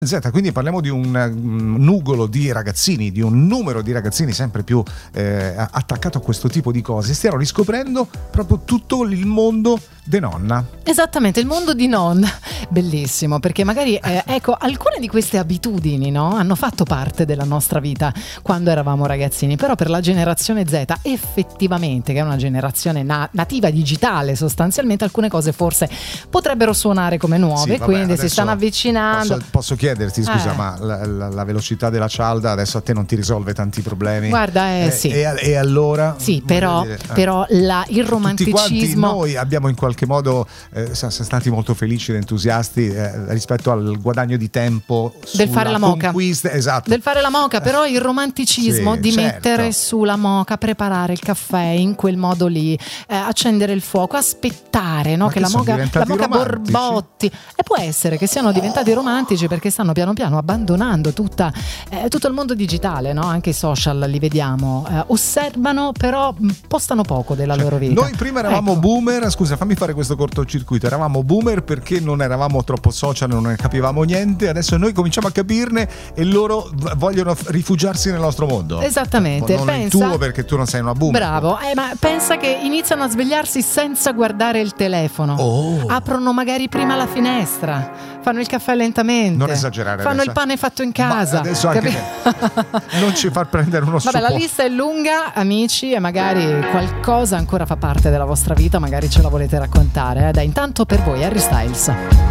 Zeta, quindi parliamo di un nugolo di ragazzini, di un numero di ragazzini sempre più attaccato a questo tipo di cose. Stiamo riscoprendo proprio tutto il mondo di nonna. Esattamente, il mondo di nonna. Bellissimo, perché magari ecco, alcune di queste abitudini, no, hanno fatto parte della nostra vita quando eravamo ragazzini, però per la generazione Z effettivamente, che è una generazione nativa digitale sostanzialmente, alcune cose forse potrebbero suonare come nuove, sì, quindi si stanno avvicinando. Posso chiederti, scusa, ma la velocità della cialda adesso a te non ti risolve tanti problemi? Guarda, sì. E allora? Sì, però il romanticismo. Tutti quanti noi abbiamo in qualche modo siamo stati molto felici ed entusiasti rispetto al guadagno di tempo del fare la moka. Esatto. Del fare la moka, però il romanticismo di mettere su la moka, preparare il caffè in quel modo lì, accendere il fuoco, aspettare, no, che la moka borbotti. E può essere che siano diventati romantici perché stanno piano piano abbandonando tutto il mondo digitale, no? Anche i social li vediamo, osservano però postano poco della loro vita. Noi prima eravamo boomer, scusa, fammi fare questo cortocircuito, eravamo boomer perché non eravamo troppo social, non ne capivamo niente, adesso noi cominciamo a capirne e loro vogliono rifugiarsi nel nostro mondo. Esattamente. Non il tuo, perché tu non sei una boomer. Bravo, ma pensa che iniziano a svegliarsi senza guardare il telefono, aprono magari prima la finestra, fanno il caffè lentamente, non esagerare, fanno adesso. Il pane fatto in casa. Ma adesso anche non ci far prendere uno Vabbè, la lista è lunga, amici, e magari qualcosa ancora fa parte della vostra vita, magari ce la volete raccontare. Dai, intanto per voi Harry Styles.